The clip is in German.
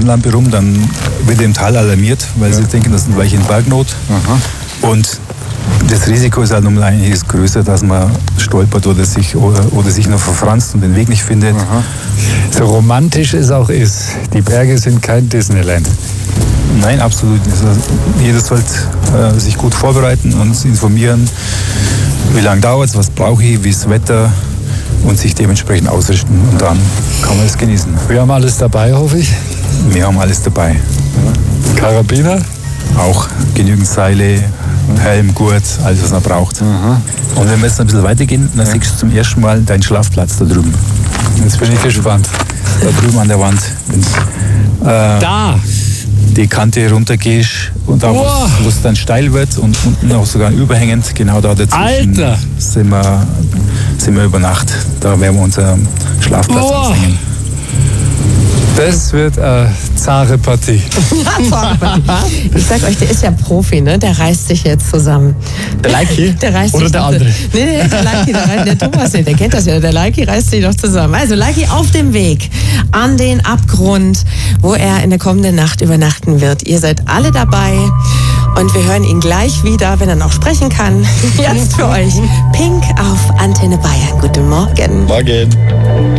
Taschenlampe rum, dann wird im Tal alarmiert, weil sie denken, das sind welche in Bergnot. Aha. Und das Risiko ist halt um einiges größer, dass man stolpert oder sich noch verfranst und den Weg nicht findet. Aha. So romantisch es auch ist, die Berge sind kein Disneyland. Nein, absolut nicht. Also jeder sollte sich gut vorbereiten und informieren, wie lange dauert es, was brauche ich, wie ist das Wetter und sich dementsprechend ausrichten. Und dann kann man es genießen. Wir haben alles dabei, hoffe ich. Wir haben alles dabei. Karabiner? Auch genügend Seile, Helm, Gurt, alles was man braucht. Aha. Und wenn wir jetzt ein bisschen weitergehen, dann siehst du zum ersten Mal deinen Schlafplatz da drüben. Jetzt bin ich gespannt. Da drüben an der Wand. Da! Die Kante runtergehst und da, wo es dann steil wird und unten auch sogar überhängend, genau da dazwischen sind wir über Nacht. Da werden wir unseren Schlafplatz aushängen. Das wird eine zahre Partie. Ich sag euch, der ist ja Profi, ne? Der reißt sich jetzt zusammen. Der Leiki? Der reißt oder sich der andere? Nee, der Leiki, der Thomas nicht, der kennt das ja. Der Leiki reißt sich noch zusammen. Also Leiki auf dem Weg an den Abgrund, wo er in der kommenden Nacht übernachten wird. Ihr seid alle dabei und wir hören ihn gleich wieder, wenn er noch sprechen kann. Jetzt für euch Pink auf Antenne Bayern. Guten Morgen. Morgen.